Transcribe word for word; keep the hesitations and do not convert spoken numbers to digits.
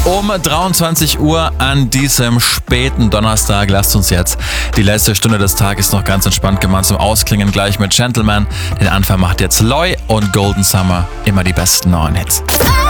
Um dreiundzwanzig Uhr an diesem späten Donnerstag. Lasst uns jetzt die letzte Stunde des Tages noch ganz entspannt gemeinsam ausklingen. Gleich mit Gentleman. Den Anfang macht jetzt Loy und Golden Summer. Immer die besten neuen Hits.